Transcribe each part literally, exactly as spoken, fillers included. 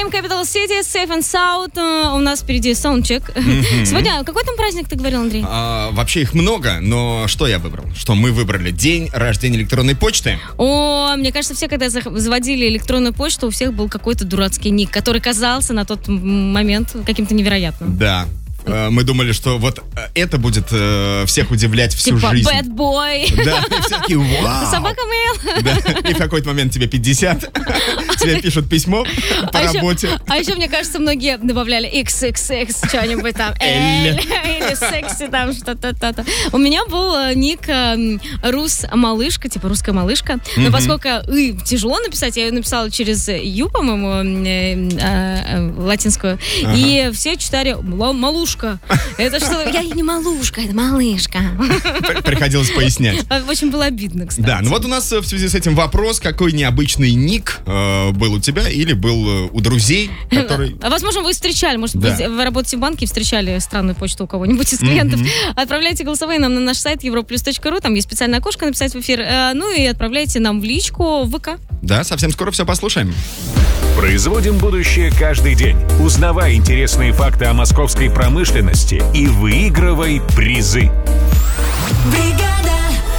Fame Capital City, Safe and Sound. У нас впереди саундчек. Mm-hmm. Сегодня какой там праздник, ты говорил, Андрей? А, вообще их много, но что я выбрал? Что мы выбрали? День рождения электронной почты. О, мне кажется, все, когда заводили электронную почту, у всех был какой-то дурацкий ник, который казался на тот момент каким-то невероятным. Да. Мы думали, что вот это будет э, всех удивлять всю типа жизнь. Bad boy. Да, и все такие, вау. Собака Мэйл. Да, и в какой-то момент тебе пятьдесят, тебе пишут письмо по а работе. Еще, а еще, мне кажется, многие добавляли икс икс икс, что-нибудь там, Эль, или секси, там что-то. У меня был ник Рус-малышка, типа русская малышка. Но поскольку и тяжело написать, я ее написала через Ю, по-моему, латинскую, и все читали малушка. Это что? Я не малушка, это малышка. Приходилось пояснять. Очень было обидно, кстати. Да, ну вот у нас в связи с этим вопрос, какой необычный ник э, был у тебя или был у друзей, который... А возможно, вы встречали, может быть, да. Вы работаете в банке и встречали странную почту у кого-нибудь из клиентов. Mm-hmm. Отправляйте голосовые нам на наш сайт европлюс точка ру, там есть специальное окошко написать в эфир, э, ну и отправляйте нам в личку в ВК. Да, совсем скоро все послушаем. Производим будущее каждый день. Узнавай интересные факты о московской промышленности и выигрывай призы. Бригада.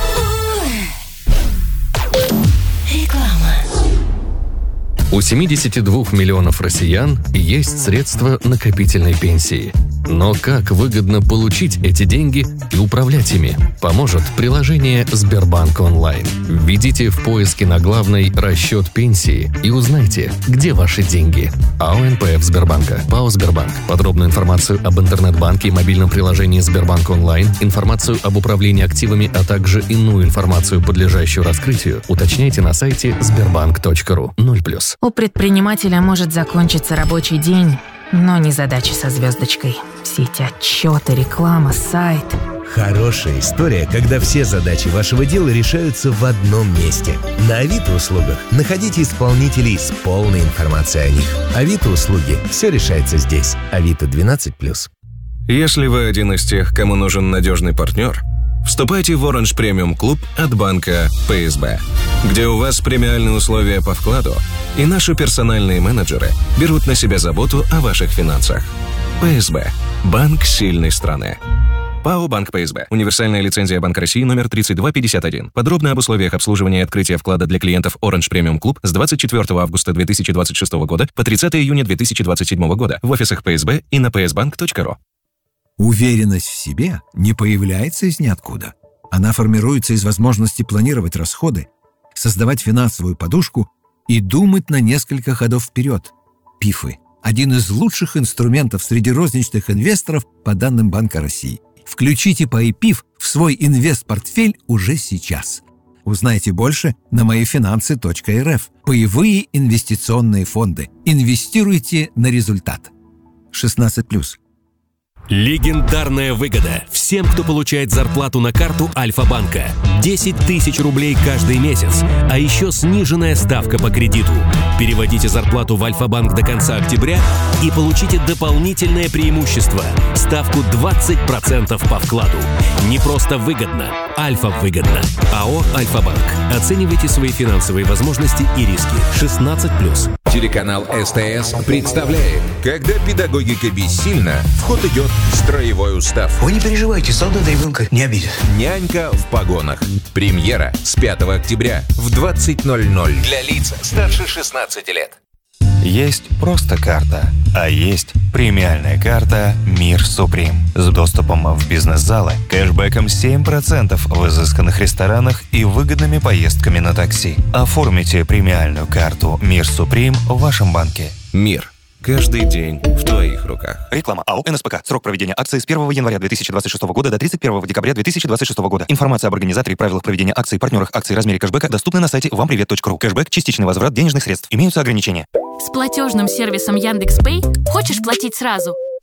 Реклама. У семидесяти двух миллионов россиян есть средства накопительной пенсии. Но как выгодно получить эти деньги и управлять ими, поможет приложение Сбербанк онлайн. Введите в поиске на главной «Расчет пенсии» и узнайте, где ваши деньги. АО эн пэ эф Сбербанка, ПАО Сбербанк. Подробную информацию об интернет-банке и мобильном приложении Сбербанк онлайн, информацию об управлении активами, а также иную информацию, подлежащую раскрытию, уточняйте на сайте сбербанк точка ру. ноль плюс. У предпринимателя может закончиться рабочий день, но не задачи со звездочкой. Все эти отчеты, реклама, сайт. Хорошая история, когда все задачи вашего дела решаются в одном месте. На Авито услугах находите исполнителей с полной информацией о них. Авито услуги. Все решается здесь. Авито двенадцать плюс. Если вы один из тех, кому нужен надежный партнер, вступайте в Orange Premium Club от банка пэ эс бэ, где у вас премиальные условия по вкладу, и наши персональные менеджеры берут на себя заботу о ваших финансах. пэ эс бэ – банк сильной страны. ПАО «Банк пэ эс бэ». Универсальная лицензия Банка России номер тридцать два пятьдесят один. Подробно об условиях обслуживания и открытия вклада для клиентов Orange Premium Club с двадцать четвёртого августа две тысячи двадцать шестого года по тридцатого июня две тысячи двадцать седьмого года в офисах пэ эс бэ и на пэ эс банк точка ру. Уверенность в себе не появляется из ниоткуда. Она формируется из возможности планировать расходы, создавать финансовую подушку и думать на несколько ходов вперед. ПИФы – один из лучших инструментов среди розничных инвесторов по данным Банка России. Включите пэ и пи эф в свой инвест-портфель уже сейчас. Узнайте больше на моифинансы точка эр эф. Паевые инвестиционные фонды. Инвестируйте на результат. шестнадцать плюс. Легендарная выгода всем, кто получает зарплату на карту Альфа-банка. десять тысяч рублей каждый месяц, а еще сниженная ставка по кредиту. Переводите зарплату в Альфа-банк до конца октября и получите дополнительное преимущество – ставку двадцать процентов по вкладу. Не просто выгодно, Альфа-выгодно. АО «Альфа-банк». Оценивайте свои финансовые возможности и риски. шестнадцать плюс. Телеканал СТС представляет: когда педагогика бессильна, в ход идет строевой устав. Вы не переживайте, солдат ребенка не обидит. Нянька в погонах. Премьера с пятого октября в двадцать ноль ноль. Для лиц старше шестнадцати лет. Есть просто карта, а есть премиальная карта «Мир Суприм» с доступом в бизнес-залы, кэшбэком семь процентов в изысканных ресторанах и выгодными поездками на такси. Оформите премиальную карту «Мир Суприм» в вашем банке. Мир. Каждый день в твоих руках. Реклама. АО эн эс пэ ка. Срок проведения акции с первого января две тысячи двадцать шестого года до тридцать первого декабря две тысячи двадцать шестого года. Информация об организаторе, правилах проведения акций, партнерах акций, размере кэшбэка доступны на сайте вам привет точка ру. Кэшбэк – частичный возврат денежных средств. Имеются ограничения. С платежным сервисом Яндекс.Пэй хочешь платить сразу?